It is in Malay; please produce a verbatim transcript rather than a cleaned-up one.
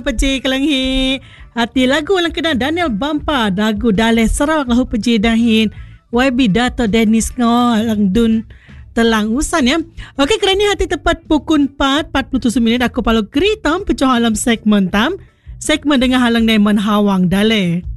Peji kelanghi hati lagu lang kena Daniel Bampa lagu Daleh Sarawak lahu peji dahin Y B Dato Dennis ngo lang dun telang usan ya. Okey, kerana hati tepat pukul empat empat puluh tujuh minit aku palu keritam pecoh alam segmen tam segmen dengan halang Naiman Hawang Daleh.